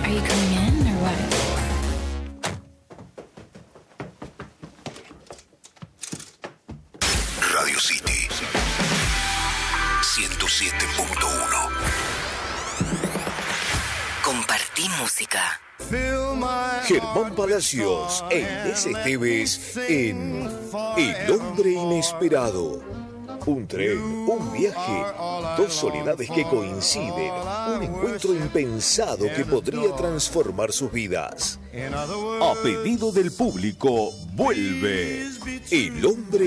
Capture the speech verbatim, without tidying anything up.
Are you coming in or what? Radio City ciento siete punto uno. Compartí música. Germán Palacios e Inés Esteves en El Hombre Inesperado. Un tren, un viaje, dos soledades que coinciden, un encuentro impensado que podría transformar sus vidas. A pedido del público, vuelve El Hombre